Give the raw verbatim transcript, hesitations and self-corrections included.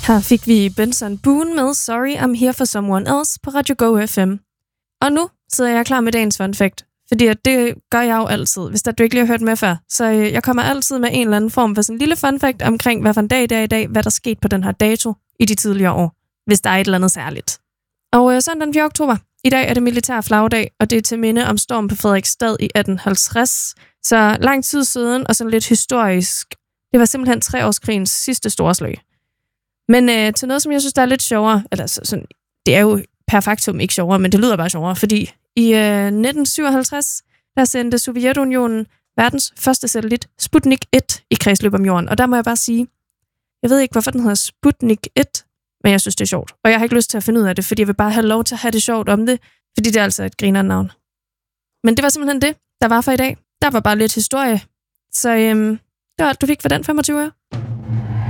Her fik vi Benson Boone med Sorry I'm Here For Someone Else på Radio Go F M. Og nu sidder jeg klar med dagens fun fact, fordi det gør jeg jo altid, hvis du ikke lige har hørt med før. Så jeg kommer altid med en eller anden form for sådan en lille fun fact omkring, hvad for en dag det er i dag, hvad der skete på den her dato i de tidligere år, hvis der er et eller andet særligt. Og øh, søndag den fjerde oktober, i dag er det militær flagdag, og det er til minde om stormen på Frederiksstad i atten halvtreds. Så lang tid siden, og sådan lidt historisk. Det var simpelthen treårskrigens sidste store slag. Men øh, til noget, som jeg synes, der er lidt sjovere, eller sådan, det er jo per faktum ikke sjovere, men det lyder bare sjovere, fordi i øh, nitten syvoghalvtreds, der sendte Sovjetunionen verdens første satellit, Sputnik et, i kredsløb om jorden. Og der må jeg bare sige, jeg ved ikke, hvorfor den hedder Sputnik et, men jeg synes, det er sjovt. Og jeg har ikke lyst til at finde ud af det, fordi jeg vil bare have lov til at have det sjovt om det, fordi det er altså et grinerende navn. Men det var simpelthen det, der var for i dag. Der var bare lidt historie. Så øhm, det var alt, du fik for den femogtyve år.